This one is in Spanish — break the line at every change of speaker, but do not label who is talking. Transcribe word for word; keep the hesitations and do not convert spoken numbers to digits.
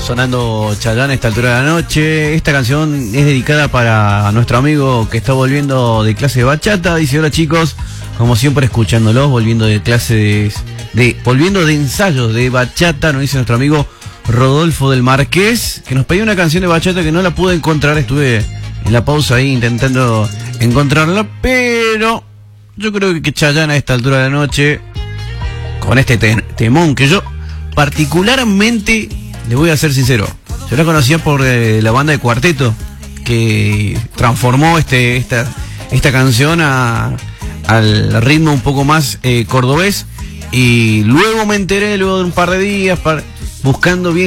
Sonando Chayanne a esta altura de la noche. Esta canción es dedicada para nuestro amigo que está volviendo de clase de bachata. Dice: hola chicos, como siempre escuchándolos, volviendo de clases de, volviendo de ensayos de bachata. Nos dice nuestro amigo Rodolfo del Marqués, que nos pidió una canción de bachata que no la pude encontrar. Estuve en la pausa ahí intentando encontrarla, pero yo creo que Chayanne a esta altura de la noche, con este te temón que yo particularmente, le voy a ser sincero, yo la conocía por eh, la banda de Cuarteto, que transformó este esta esta canción a, al ritmo un poco más eh, cordobés, y luego me enteré, luego de un par de días, par, buscando bien